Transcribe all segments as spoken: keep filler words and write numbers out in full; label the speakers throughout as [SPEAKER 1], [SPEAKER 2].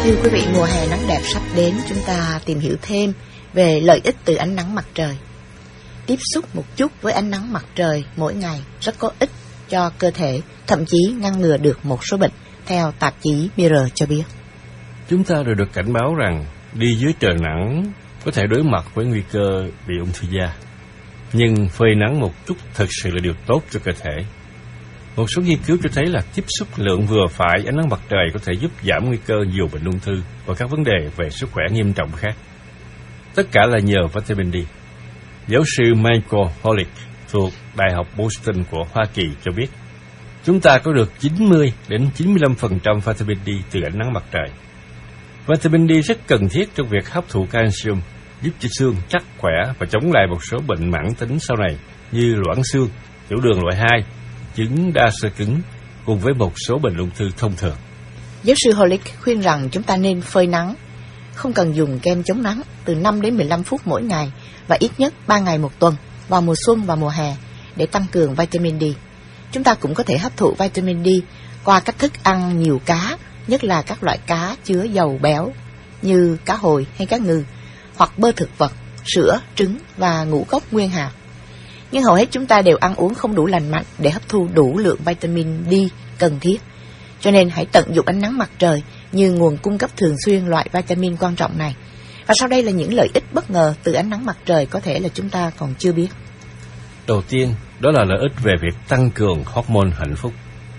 [SPEAKER 1] Thưa quý vị, mùa hè nắng đẹp sắp đến, chúng ta tìm hiểu thêm về lợi ích từ ánh nắng mặt trời. Tiếp xúc một chút với ánh nắng mặt trời mỗi ngày rất có ích cho cơ thể, thậm chí ngăn ngừa được một số bệnh, theo tạp chí Mirror cho biết.
[SPEAKER 2] Chúng ta đều được cảnh báo rằng đi dưới trời nắng có thể đối mặt với nguy cơ bị ung thư da. Nhưng phơi nắng một chút thật sự là điều tốt cho cơ thể. Một số nghiên cứu cho thấy là tiếp xúc lượng vừa phải ánh nắng mặt trời có thể giúp giảm nguy cơ nhiều bệnh ung thư và các vấn đề về sức khỏe nghiêm trọng khác. Tất cả là nhờ vitamin D. Giáo sư Michael Holick thuộc Đại học Boston của Hoa Kỳ cho biết, chúng ta có được chín mươi đến chín mươi lăm phần trăm vitamin D từ ánh nắng mặt trời. Vitamin D rất cần thiết trong việc hấp thụ calcium, giúp cho xương chắc khỏe và chống lại một số bệnh mãn tính sau này như loãng xương, tiểu đường loại hai, chứng đa xơ cứng, cùng với một số bệnh ung thư thông thường.
[SPEAKER 1] Giáo sư Holick khuyên rằng chúng ta nên phơi nắng, không cần dùng kem chống nắng, từ năm đến mười lăm phút mỗi ngày và ít nhất ba ngày một tuần vào mùa xuân và mùa hè để tăng cường vitamin D. Chúng ta cũng có thể hấp thụ vitamin D qua cách thức ăn nhiều cá, nhất là các loại cá chứa dầu béo như cá hồi hay cá ngừ, hoặc bơ thực vật, sữa, trứng và ngũ cốc nguyên hạt. Nhưng hầu hết chúng ta đều ăn uống không đủ lành mạnh để hấp thu đủ lượng vitamin D cần thiết. Cho nên hãy tận dụng ánh nắng mặt trời như nguồn cung cấp thường xuyên loại vitamin quan trọng này. Và sau đây là những lợi ích bất ngờ từ ánh nắng mặt trời có thể là chúng ta còn chưa biết.
[SPEAKER 2] Đầu tiên, đó là lợi ích về việc tăng cường hormone hạnh phúc.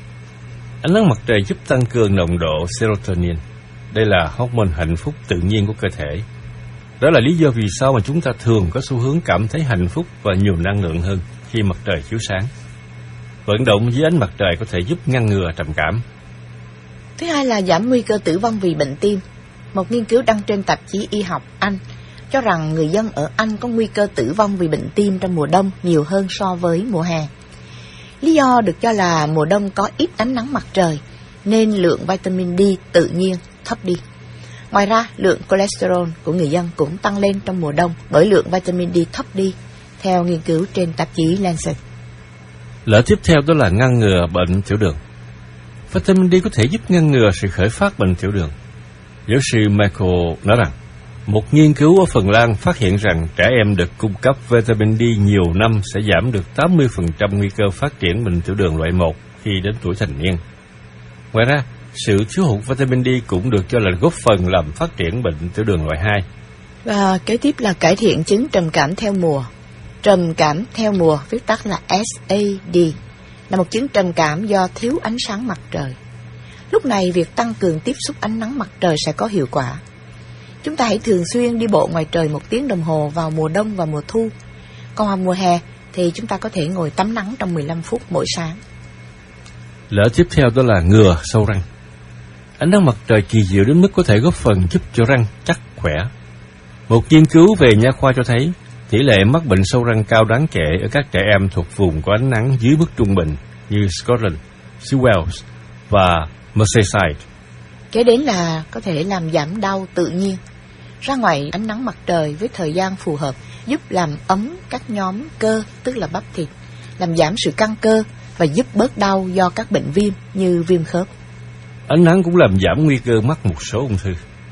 [SPEAKER 2] Ánh nắng mặt trời giúp tăng cường nồng độ serotonin. Đây là hormone hạnh phúc tự nhiên của cơ thể. Đó là lý do vì sao mà chúng ta thường có xu hướng cảm thấy hạnh phúc và nhiều năng lượng hơn khi mặt trời chiếu sáng. Vận động dưới ánh mặt trời có thể giúp ngăn ngừa trầm cảm.
[SPEAKER 1] Thứ hai là giảm nguy cơ tử vong vì bệnh tim. Một nghiên cứu đăng trên tạp chí Y học Anh cho rằng người dân ở Anh có nguy cơ tử vong vì bệnh tim trong mùa đông nhiều hơn so với mùa hè. Lý do được cho là mùa đông có ít ánh nắng mặt trời nên lượng vitamin D tự nhiên thấp đi. Ngoài ra, lượng cholesterol của người dân cũng tăng lên trong mùa đông bởi lượng vitamin D thấp đi, theo nghiên cứu trên tạp chí Lancet.
[SPEAKER 2] Lợi tiếp theo đó là ngăn ngừa bệnh tiểu đường. Vitamin D có thể giúp ngăn ngừa sự khởi phát bệnh tiểu đường. Giáo sư Michael nói rằng, một nghiên cứu ở Phần Lan phát hiện rằng trẻ em được cung cấp vitamin D nhiều năm sẽ giảm được tám mươi phần trăm nguy cơ phát triển bệnh tiểu đường loại một khi đến tuổi thành niên. Ngoài ra, sự thiếu hụt vitamin D cũng được cho là góp phần làm phát triển bệnh tiểu đường loại hai.
[SPEAKER 1] Và kế tiếp là cải thiện chứng trầm cảm theo mùa. Trầm cảm theo mùa, viết tắt là S A D, là một chứng trầm cảm do thiếu ánh sáng mặt trời. Lúc này, việc tăng cường tiếp xúc ánh nắng mặt trời sẽ có hiệu quả. Chúng ta hãy thường xuyên đi bộ ngoài trời một tiếng đồng hồ vào mùa đông và mùa thu. Còn vào mùa hè thì chúng ta có thể ngồi tắm nắng trong mười lăm phút mỗi sáng.
[SPEAKER 2] Lợi tiếp theo đó là ngừa sâu răng. Ánh nắng mặt trời kỳ diệu đến mức có thể góp phần giúp cho răng chắc khỏe. Một nghiên cứu về nha khoa cho thấy tỷ lệ mắc bệnh sâu răng cao đáng kể ở các trẻ em thuộc vùng có ánh nắng dưới mức trung bình như Scotland, xứ Wales và Merseyside.
[SPEAKER 1] Kế đến là có thể làm giảm đau tự nhiên. Ra ngoài ánh nắng mặt trời với thời gian phù hợp giúp làm ấm các nhóm cơ, tức là bắp thịt, làm giảm sự căng cơ và giúp bớt đau do các bệnh viêm như viêm khớp.
[SPEAKER 2] Ánh nắng cũng làm giảm nguy cơ mắc một số ung thư.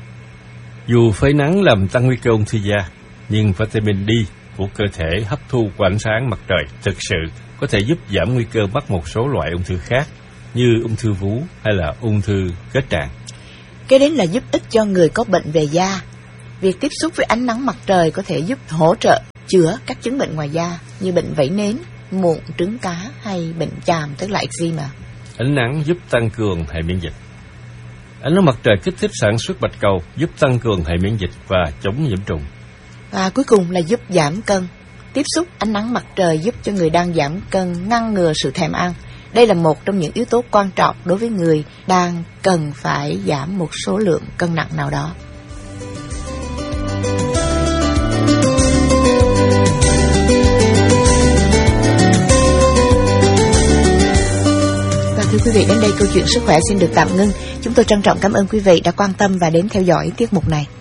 [SPEAKER 2] Dù phơi nắng làm tăng nguy cơ ung thư da, nhưng vitamin D của cơ thể hấp thu của ánh sáng mặt trời thực sự có thể giúp giảm nguy cơ mắc một số loại ung thư khác như ung thư vú hay là ung thư kết tràng.
[SPEAKER 1] Kế đến là giúp ích cho người có bệnh về da. Việc tiếp xúc với ánh nắng mặt trời có thể giúp hỗ trợ chữa các chứng bệnh ngoài da như bệnh vảy nến, mụn trứng cá hay bệnh chàm, tức là eczema.
[SPEAKER 2] Ánh nắng giúp tăng cường hệ miễn dịch. Ánh nắng mặt trời kích thích sản xuất bạch cầu, giúp tăng cường hệ miễn dịch và chống nhiễm trùng.
[SPEAKER 1] Và cuối cùng là giúp giảm cân. Tiếp xúc ánh nắng mặt trời giúp cho người đang giảm cân ngăn ngừa sự thèm ăn. Đây là một trong những yếu tố quan trọng đối với người đang cần phải giảm một số lượng cân nặng nào đó. Và thưa quý vị, đến đây câu chuyện sức khỏe xin được tạm ngưng. Chúng tôi trân trọng cảm ơn quý vị đã quan tâm và đến theo dõi tiết mục này.